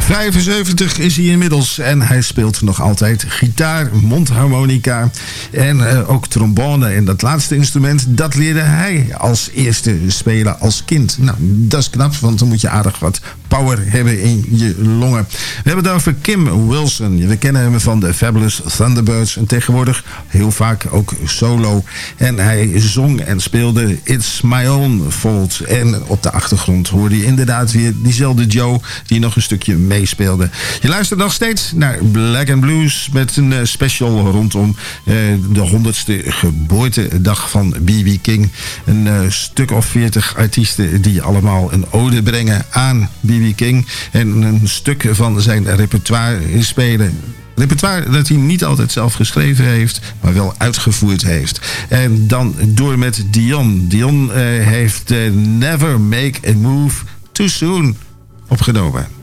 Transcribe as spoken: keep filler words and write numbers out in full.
vijfenzeventig is hij inmiddels en hij speelt nog altijd gitaar, mondharmonica en uh, ook trombone. En dat laatste instrument, dat leerde hij als eerste spelen als kind. Nou, dat is knap, want dan moet je aardig wat power hebben in je longen. We hebben het over Kim Wilson. We kennen hem van de Fabulous Thunderbirds en tegenwoordig heel vaak ook solo. En hij zong en speelde It's My Own Fault. En op de achtergrond hoorde je inderdaad weer diezelfde Joe die nog een stukje meespeelde. Je luistert nog steeds naar Black and Blues met een uh, special rondom uh, de honderdste geboortedag van B B King. Een uh, stuk of veertig artiesten die allemaal een ode brengen aan B B King en een stuk van zijn repertoire spelen. Repertoire dat hij niet altijd zelf geschreven heeft, maar wel uitgevoerd heeft. En dan door met Dion. Dion uh, heeft uh, Never Make a Move Too Soon opgenomen.